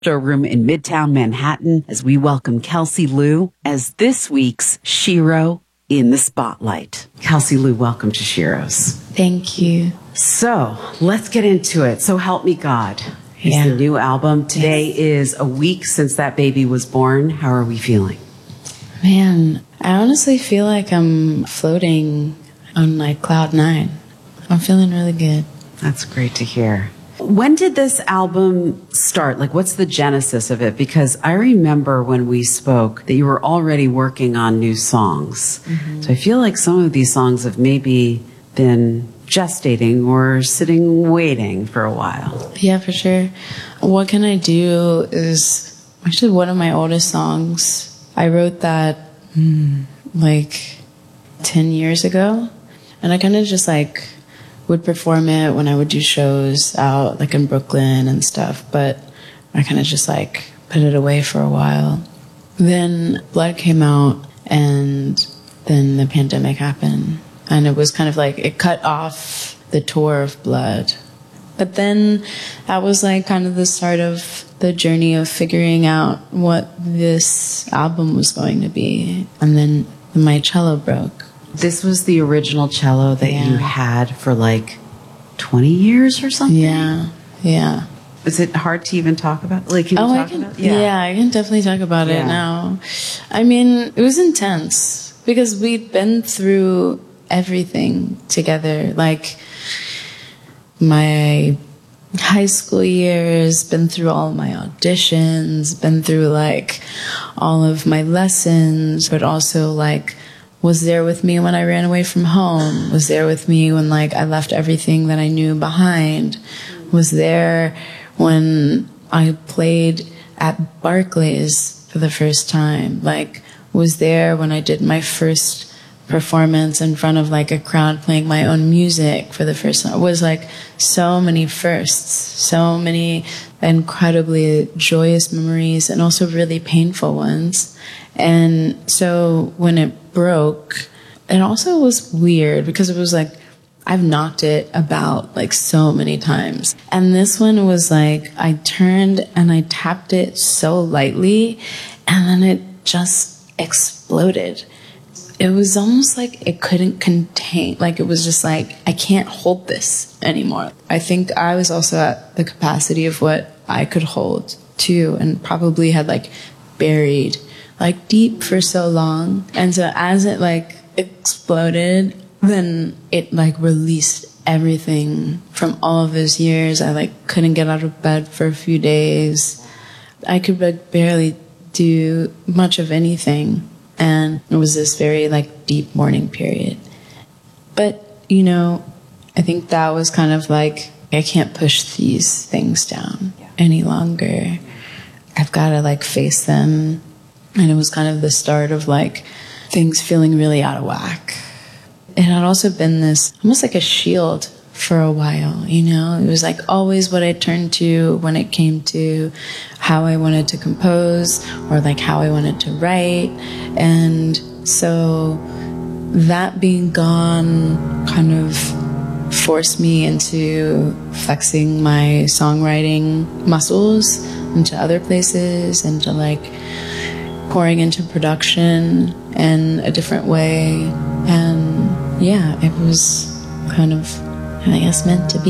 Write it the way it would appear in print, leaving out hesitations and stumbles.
showroom in Midtown Manhattan as we welcome Kelsey Lu as this week's Shiro in the Spotlight. Kelsey Lu, welcome to Shiro's. Thank you. So let's get into it. So Help Me God is the new album. Today is a week since that baby was born. How are we feeling? Man, I honestly feel like I'm floating on like cloud 9. I'm feeling really good. That's great to hear. When did this album start? Like, what's the genesis of it? Because I remember when we spoke that you were already working on new songs. Mm-hmm. So I feel like some of these songs have maybe been gestating or sitting waiting for a while. Yeah, for sure. What Can I Do is actually one of my oldest songs. I wrote that like 10 years ago. And I kind of just like would perform it when I would do shows out like in Brooklyn and stuff, but I kind of just like put it away for a while. Then Blood came out, and then the pandemic happened, and it was kind of like it cut off the tour of Blood. But then that was like kind of the start of the journey of figuring out what this album was going to be. And then my cello broke. This was the original cello that you had for like 20 years or something? Yeah. Is it hard to even talk about? Like, can you talk about it? Yeah, I can definitely talk about it now. I mean, it was intense because we'd been through everything together. Like, my high school years, been through all of my auditions, been through like all of my lessons, but also like was there with me when I ran away from home, was there with me when like I left everything that I knew behind, was there when I played at Barclays for the first time, like was there when I did my first performance in front of like a crowd playing my own music for the first time. It was like so many firsts, so many incredibly joyous memories and also really painful ones. And so when it broke, it also was weird because it was like I've knocked it about like so many times. And this one was like I turned and I tapped it so lightly and then it just exploded. It was almost like it couldn't contain, like it was just like, I can't hold this anymore. I think I was also at the capacity of what I could hold too, and probably had like buried like deep for so long. And so as it like exploded, then it like released everything from all of those years. I like couldn't get out of bed for a few days. I could like barely do much of anything. And it was this very like deep mourning period. But, you know, I think that was kind of like, I can't push these things down any longer. I've got to like face them. And it was kind of the start of like things feeling really out of whack. It had also been this almost like a shield for a while, you know? It was like always what I turned to when it came to how I wanted to compose or like how I wanted to write. And so that being gone kind of forced me into flexing my songwriting muscles into other places, into like pouring into production in a different way. And yeah, it was kind of, I guess, meant to be.